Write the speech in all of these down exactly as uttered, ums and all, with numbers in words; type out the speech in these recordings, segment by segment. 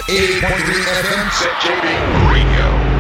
eighty point three F M, Z J B Radio.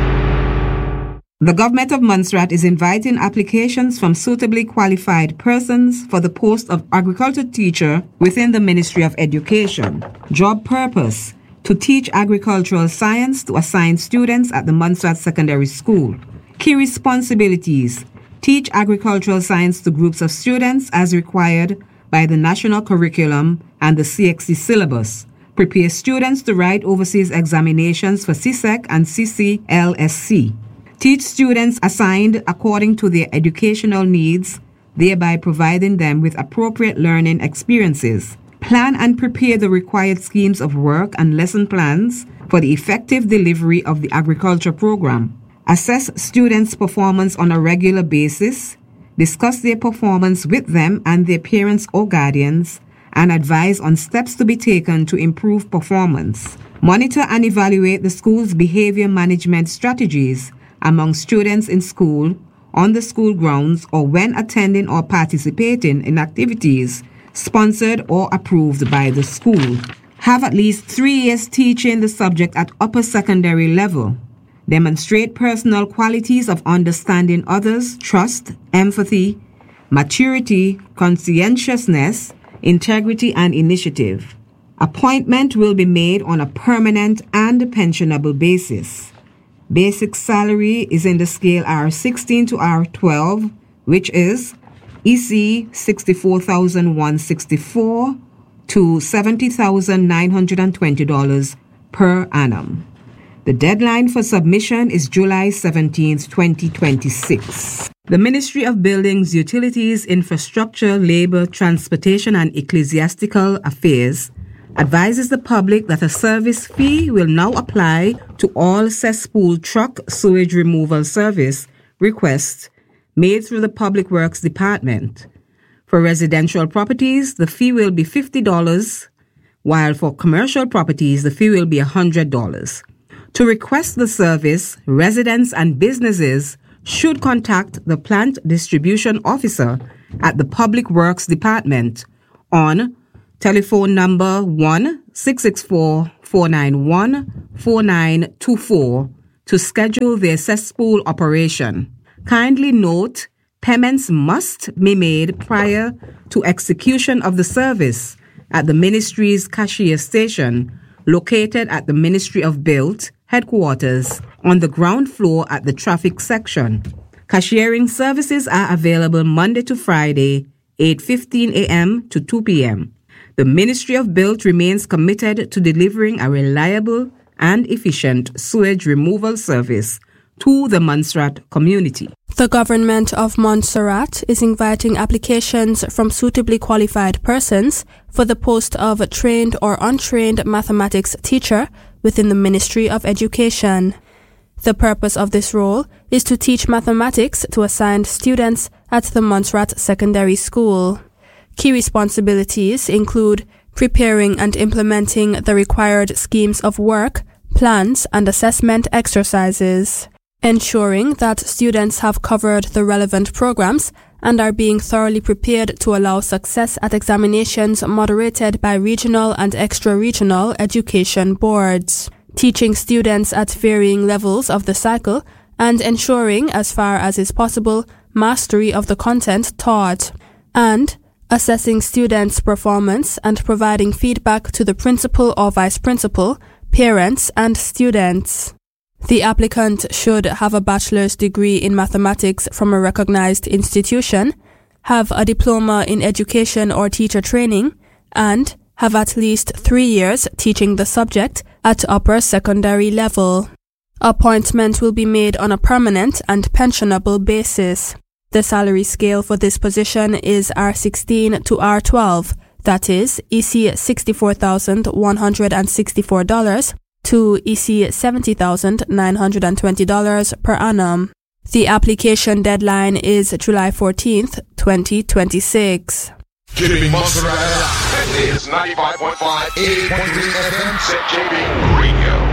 The government of Montserrat is inviting applications from suitably qualified persons for the post of agriculture teacher within the Ministry of Education. Job purpose: to teach agricultural science to assigned students at the Montserrat Secondary School. Key responsibilities: teach agricultural science to groups of students as required by the national curriculum and the C X C syllabus. Prepare students to write overseas examinations for C S E C and C C L S C. Teach students assigned according to their educational needs, thereby providing them with appropriate learning experiences. Plan and prepare the required schemes of work and lesson plans for the effective delivery of the agriculture program. Assess students' performance on a regular basis. Discuss their performance with them and their parents or guardians, and advise on steps to be taken to improve performance. Monitor and evaluate the school's behavior management strategies among students in school, on the school grounds, or when attending or participating in activities sponsored or approved by the school. Have at least three years teaching the subject at upper secondary level. Demonstrate personal qualities of understanding others, trust, empathy, maturity, conscientiousness, integrity, and initiative. Appointment will be made on a permanent and pensionable basis. Basic salary is in the scale R sixteen to R twelve, which is E C sixty-four thousand one hundred sixty-four dollars to seventy thousand nine hundred twenty dollars per annum. The deadline for submission is July seventeenth, twenty twenty-six. The Ministry of Buildings, Utilities, Infrastructure, Labor, Transportation, and Ecclesiastical Affairs advises the public that a service fee will now apply to all cesspool truck sewage removal service requests made through the Public Works Department. For residential properties, the fee will be fifty dollars, while for commercial properties, the fee will be one hundred dollars. To request the service, residents and businesses should contact the Plant Distribution Officer at the Public Works Department on telephone number one six six four, four nine one, four nine two four to schedule their cesspool operation. Kindly note, payments must be made prior to execution of the service at the Ministry's cashier station, located at the Ministry of Build headquarters on the ground floor at the traffic section. Cashiering services are available Monday to Friday, eight fifteen a.m. to two p.m. The Ministry of Build remains committed to delivering a reliable and efficient sewage removal service to the Montserrat community. The government of Montserrat is inviting applications from suitably qualified persons for the post of a trained or untrained mathematics teacher within the Ministry of Education. The purpose of this role is to teach mathematics to assigned students at the Montserrat Secondary School. Key responsibilities include preparing and implementing the required schemes of work, plans, and assessment exercises, ensuring that students have covered the relevant programs and are being thoroughly prepared to allow success at examinations moderated by regional and extra-regional education boards, teaching students at varying levels of the cycle, and ensuring, as far as is possible, mastery of the content taught, and assessing students' performance and providing feedback to the principal or vice principal, parents, and students. The applicant should have a bachelor's degree in mathematics from a recognized institution, have a diploma in education or teacher training, and have at least three years teaching the subject at upper secondary level. Appointment will be made on a permanent and pensionable basis. The salary scale for this position is R sixteen to R twelve, that is E C sixty-four thousand one hundred sixty-four dollars to E C seventy thousand nine hundred twenty dollars per annum. The application deadline is July fourteenth, twenty twenty-six. Keeping Montserrat alive. This is ninety-five point five, eighty point three F M, Z J B Radio.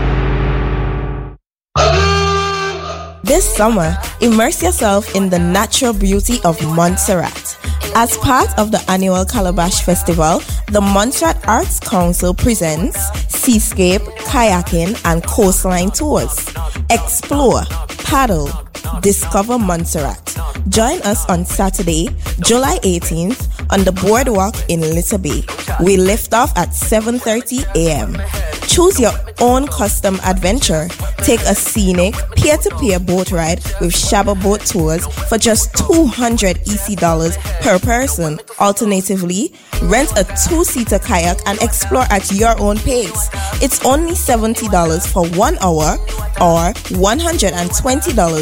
This summer, immerse yourself in the natural beauty of Montserrat. As part of the annual Calabash Festival, the Montserrat Arts Council presents seascape, kayaking, and coastline tours. Explore, paddle, discover Montserrat. Join us on Saturday, July eighteenth on the boardwalk in Little Bay. We lift off at seven thirty a.m. Choose your own custom adventure. Take a scenic peer-to-peer boat ride with Shabba Boat Tours for just two hundred E C dollars per person. Alternatively, rent a two-seater kayak and explore at your own pace. It's only seventy dollars for one hour or one hundred twenty dollars